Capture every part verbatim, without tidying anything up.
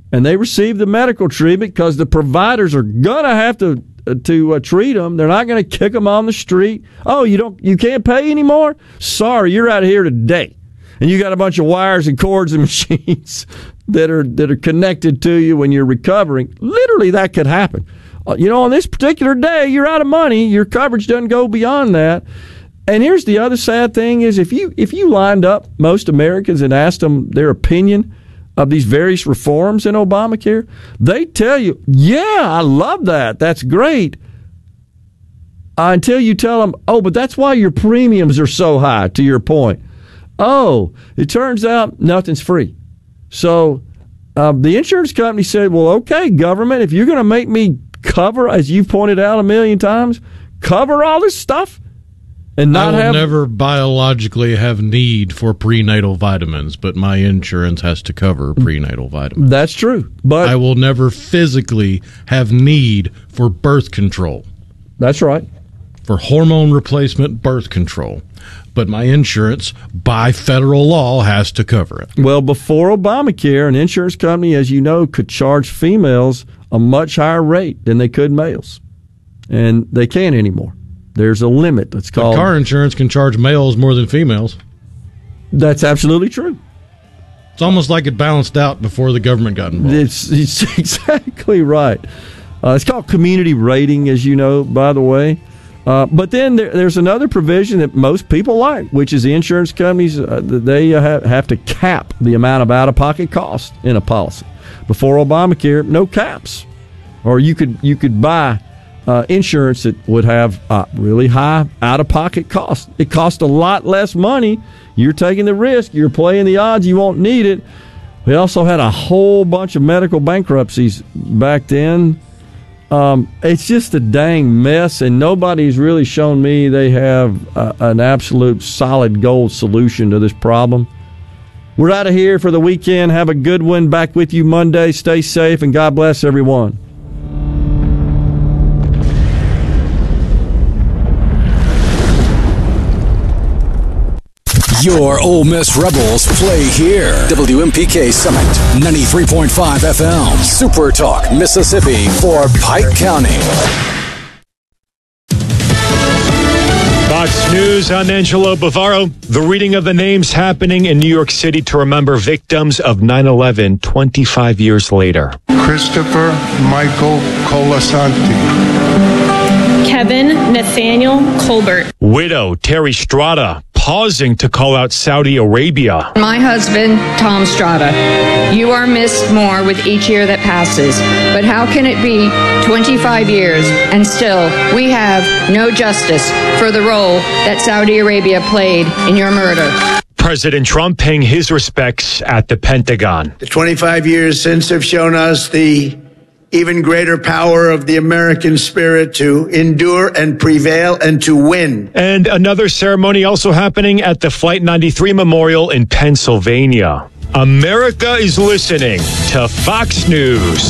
and they receive the medical treatment because the providers are going to have to to uh, treat them. They're not going to kick them on the street. Oh, you don't, you can't pay anymore? Sorry, you're out of here today. And you got a bunch of wires and cords and machines that are that are connected to you when you're recovering. Literally, that could happen. Uh, you know, on this particular day, you're out of money. Your coverage doesn't go beyond that. And here's the other sad thing is if you if you lined up most Americans and asked them their opinion of these various reforms in Obamacare, they tell you, yeah, I love that. That's great. Uh, until you tell them, oh, but that's why your premiums are so high, to your point. Oh, it turns out nothing's free. So um, the insurance company said, well, okay, government, if you're going to make me cover, as you've pointed out a million times, cover all this stuff, and not I will have never biologically have need for prenatal vitamins, but my insurance has to cover prenatal vitamins. That's true. But I will never physically have need for birth control. That's right. For hormone replacement birth control. But my insurance, by federal law, has to cover it. Well, before Obamacare, an insurance company, as you know, could charge females a much higher rate than they could males. And they can't anymore. There's a limit that's called... But car insurance can charge males more than females. That's absolutely true. It's almost like it balanced out before the government got involved. It's, it's exactly right. Uh, it's called community rating, as you know, by the way. Uh, but then there, there's another provision that most people like, which is the insurance companies, uh, they uh, have, have to cap the amount of out-of-pocket cost in a policy. Before Obamacare, no caps. Or you could you could buy uh, insurance that would have uh, really high out-of-pocket costs. It costs a lot less money. You're taking the risk. You're playing the odds. You won't need it. We also had a whole bunch of medical bankruptcies back then. Um, it's just a dang mess, and nobody's really shown me they have uh, an absolute solid gold solution to this problem. We're out of here for the weekend. Have a good one. Back with you Monday. Stay safe, and God bless everyone. Your Ole Miss Rebels play here. W M P K Summit, ninety-three point five F M. Super Talk, Mississippi for Pike County. Fox News, I'm Angelo Bavaro. The reading of the names happening in New York City to remember victims of nine eleven twenty-five years later. Christopher Michael Colasanti. Kevin Nathaniel Colbert. Widow Terry Strada pausing to call out Saudi Arabia. My husband, Tom Strada. You are missed more with each year that passes. But how can it be twenty-five years and still we have no justice for the role that Saudi Arabia played in your murder? President Trump paying his respects at the Pentagon. The twenty-five years since have shown us the even greater power of the American spirit to endure and prevail and to win. And another ceremony also happening at the Flight ninety-three Memorial in Pennsylvania. America is listening to Fox News.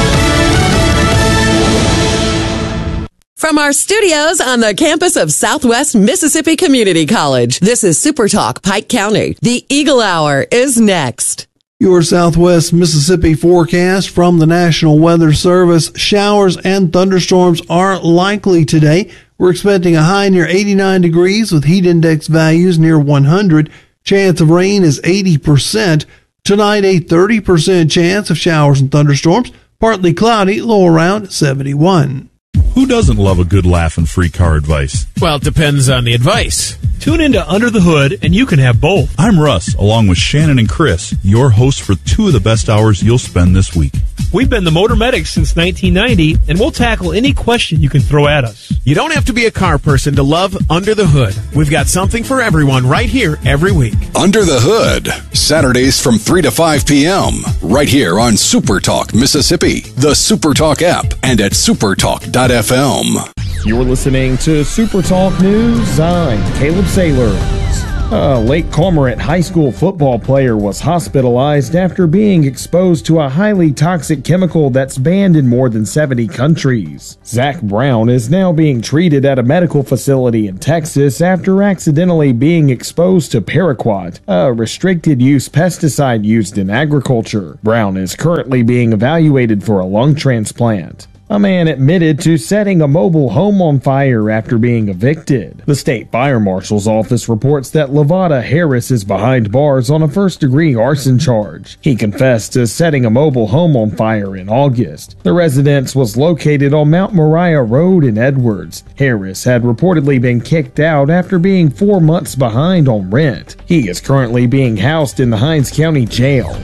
From our studios on the campus of Southwest Mississippi Community College, this is Super Talk Pike County. The Eagle Hour is next. Your Southwest Mississippi forecast from the National Weather Service. Showers and thunderstorms are likely today. We're expecting a high near eighty-nine degrees with heat index values near one hundred. Chance of rain is eighty percent. Tonight, a thirty percent chance of showers and thunderstorms. Partly cloudy, low around seventy-one. Who doesn't love a good laugh and free car advice? Well, it depends on the advice. Tune into Under the Hood, and you can have both. I'm Russ, along with Shannon and Chris, your hosts for two of the best hours you'll spend this week. We've been the Motor Medics since nineteen ninety, and we'll tackle any question you can throw at us. You don't have to be a car person to love Under the Hood. We've got something for everyone right here every week. Under the Hood, Saturdays from three to five p.m. right here on Super Talk Mississippi, the Super Talk app, and at supertalk dot f m. You're listening to Super Talk News. I'm Caleb Sailors. A Lake Cormorant high school football player was hospitalized after being exposed to a highly toxic chemical that's banned in more than seventy countries. Zach Brown is now being treated at a medical facility in Texas after accidentally being exposed to paraquat, a restricted-use pesticide used in agriculture. Brown is currently being evaluated for a lung transplant. A man admitted to setting a mobile home on fire after being evicted. The state fire marshal's office reports that Lavada Harris is behind bars on a first-degree arson charge. He confessed to setting a mobile home on fire in August. The residence was located on Mount Moriah Road in Edwards. Harris had reportedly been kicked out after being four months behind on rent. He is currently being housed in the Hinds County Jail.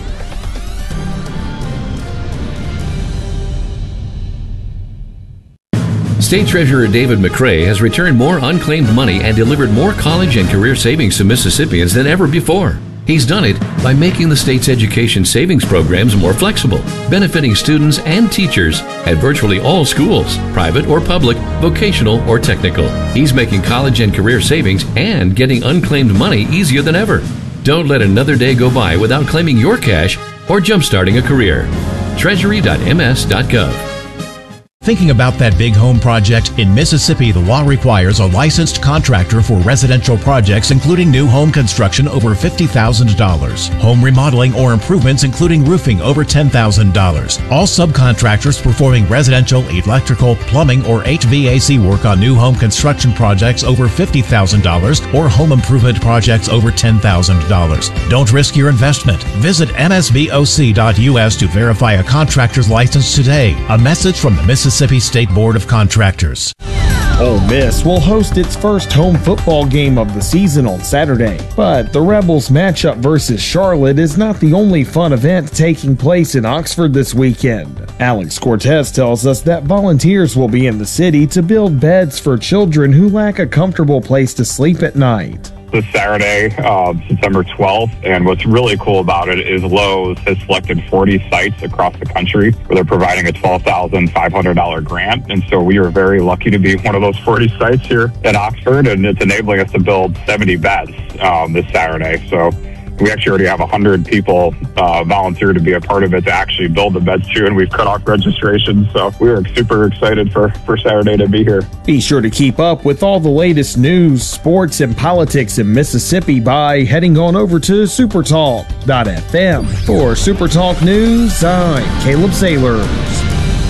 State Treasurer David McRae has returned more unclaimed money and delivered more college and career savings to Mississippians than ever before. He's done it by making the state's education savings programs more flexible, benefiting students and teachers at virtually all schools, private or public, vocational or technical. He's making college and career savings and getting unclaimed money easier than ever. Don't let another day go by without claiming your cash or jumpstarting a career. treasury dot m s dot gov. Thinking about that big home project? In Mississippi, the law requires a licensed contractor for residential projects, including new home construction over fifty thousand dollars, home remodeling or improvements, including roofing, over ten thousand dollars. All subcontractors performing residential, electrical, plumbing, or H V A C work on new home construction projects over fifty thousand dollars or home improvement projects over ten thousand dollars. Don't risk your investment. Visit m s b o c dot u s to verify a contractor's license today. A message from the Mississippi Mississippi State Board of Contractors. Ole Miss will host its first home football game of the season on Saturday, but the Rebels matchup versus Charlotte is not the only fun event taking place in Oxford this weekend. Alex Cortez tells us that volunteers will be in the city to build beds for children who lack a comfortable place to sleep at night. This Saturday, uh, September twelfth, and what's really cool about it is Lowe's has selected forty sites across the country where they're providing a twelve thousand five hundred dollars grant, and so we are very lucky to be one of those forty sites here in Oxford, and it's enabling us to build seventy beds um, this Saturday. So we actually already have one hundred people uh, volunteer to be a part of it to actually build the beds too, and we've cut off registration. So we are super excited for, for Saturday to be here. Be sure to keep up with all the latest news, sports, and politics in Mississippi by heading on over to supertalk dot f m. For Supertalk News, I'm Caleb Sailors.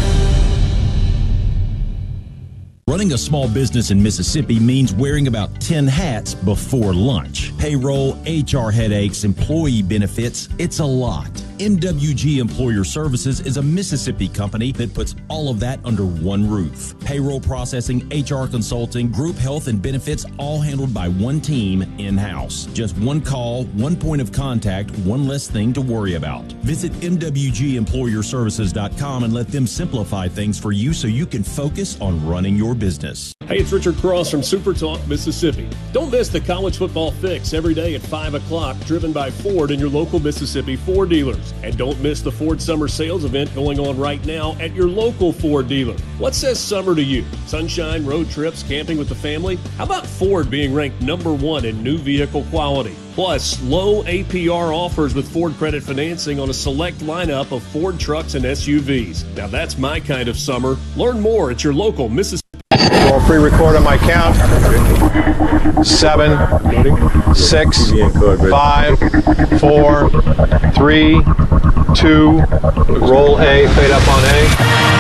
Running a small business in Mississippi means wearing about ten hats before lunch. Payroll, H R headaches, employee benefits, it's a lot. M W G Employer Services is a Mississippi company that puts all of that under one roof. Payroll processing, H R consulting, group health and benefits, all handled by one team in-house. Just one call, one point of contact, one less thing to worry about. Visit m w g employer services dot com and let them simplify things for you so you can focus on running your business. Hey, it's Richard Cross from Super Talk, Mississippi. Don't miss the College Football Fix every day at five o'clock, driven by Ford and your local Mississippi Ford dealers. And don't miss the Ford Summer Sales event going on right now at your local Ford dealer. What says summer to you? Sunshine, road trips, camping with the family? How about Ford being ranked number one in new vehicle quality? Plus, low A P R offers with Ford Credit Financing on a select lineup of Ford trucks and S U Vs. Now that's my kind of summer. Learn more at your local Mississippi. I'll pre-record on my count. Seven, six, five, four, three, two, roll A, fade up on A.